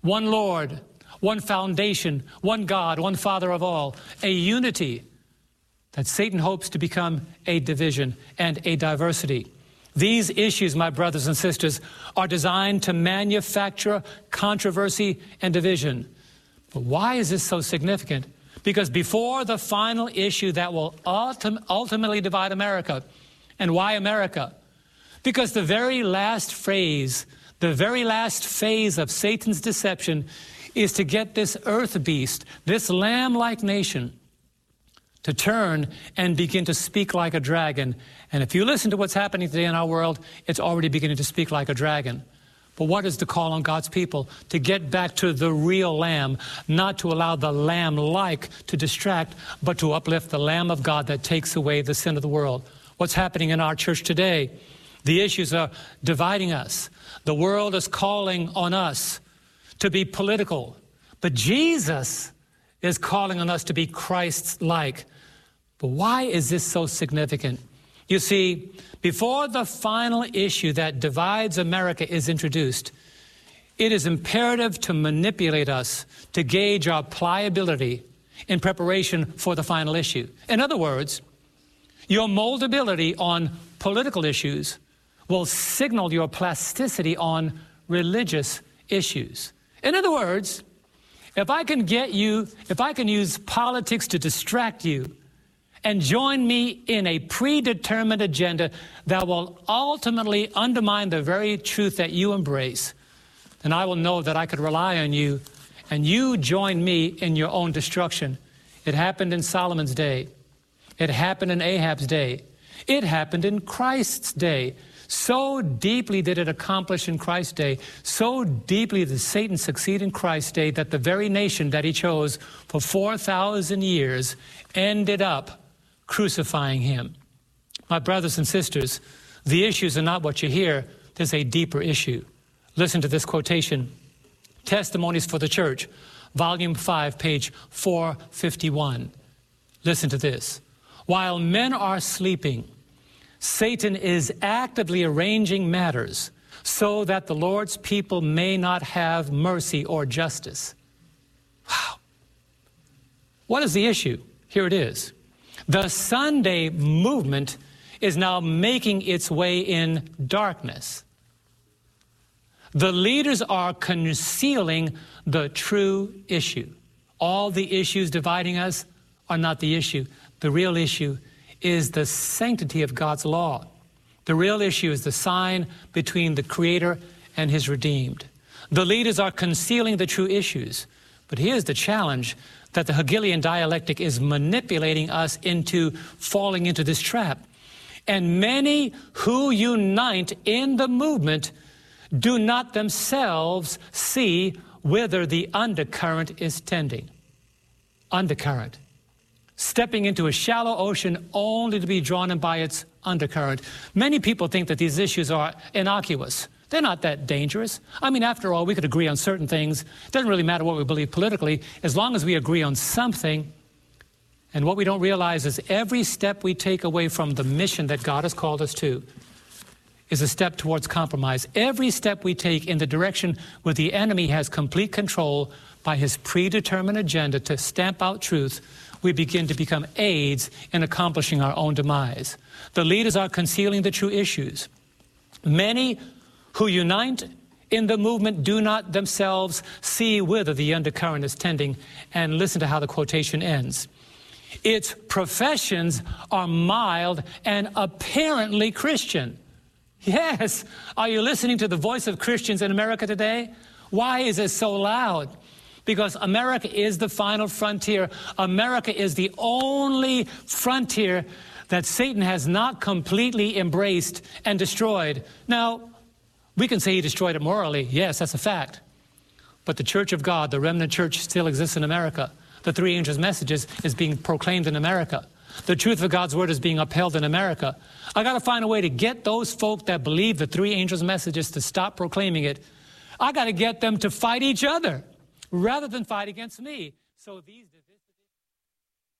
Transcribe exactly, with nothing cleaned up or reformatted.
one Lord, one foundation, one God, one Father of all, a unity that Satan hopes to become a division and a diversity. These issues, my brothers and sisters, are designed to manufacture controversy and division. But why is this so significant? Because before the final issue that will ultim- ultimately divide America, and why America? Because the very last phrase, the very last phase of Satan's deception is to get this earth beast, this lamb-like nation, to turn and begin to speak like a dragon. And if you listen to what's happening today in our world, it's already beginning to speak like a dragon. But what is the call on God's people? To get back to the real lamb, not to allow the lamb-like to distract, but to uplift the Lamb of God that takes away the sin of the world. What's happening in our church today? The issues are dividing us. The world is calling on us to be political. But Jesus is calling on us to be Christ-like. But why is this so significant? You see, before the final issue that divides America is introduced, it is imperative to manipulate us to gauge our pliability in preparation for the final issue. In other words, your moldability on political issues will signal your plasticity on religious issues. In other words, if I can get you, if I can use politics to distract you and join me in a predetermined agenda that will ultimately undermine the very truth that you embrace, then I will know that I could rely on you, and you join me in your own destruction. It happened in Solomon's day. It happened in Ahab's day. It happened in Christ's day. So deeply did it accomplish in Christ's day, so deeply did Satan succeed in Christ's day, that the very nation that he chose for four thousand years ended up crucifying him. My brothers and sisters, the issues are not what you hear. There's a deeper issue. Listen to this quotation. Testimonies for the Church, Volume five, page four fifty-one. Listen to this. While men are sleeping, Satan is actively arranging matters so that the Lord's people may not have mercy or justice. Wow. What is the issue? Here it is. The Sunday movement is now making its way in darkness. The leaders are concealing the true issue. All the issues dividing us are not the issue. The real issue is the sanctity of God's law. The real issue is the sign between the Creator and His redeemed. The leaders are concealing the true issues. But here's the challenge, that the Hegelian dialectic is manipulating us into falling into this trap. And many who unite in the movement do not themselves see whither the undercurrent is tending. Undercurrent. Stepping into a shallow ocean only to be drawn in by its undercurrent. Many people think that these issues are innocuous. They're not that dangerous. I mean, after all, we could agree on certain things. It doesn't really matter what we believe politically, as long as we agree on something. And what we don't realize is every step we take away from the mission that God has called us to is a step towards compromise. Every step we take in the direction where the enemy has complete control by his predetermined agenda to stamp out truth, we begin to become aids in accomplishing our own demise. The leaders are concealing the true issues. Many who unite in the movement do not themselves see whither the undercurrent is tending. And listen to how the quotation ends. Its professions are mild and apparently Christian. Yes, are you listening to the voice of Christians in America today? Why is it so loud? Because America is the final frontier. America is the only frontier that Satan has not completely embraced and destroyed. Now, we can say he destroyed it morally. Yes, that's a fact. But the Church of God, the remnant church, still exists in America. The three angels' messages is being proclaimed in America. The truth of God's word is being upheld in America. I got to find a way to get those folk that believe the three angels' messages to stop proclaiming it. I got to get them to fight each other rather than fight against me. So these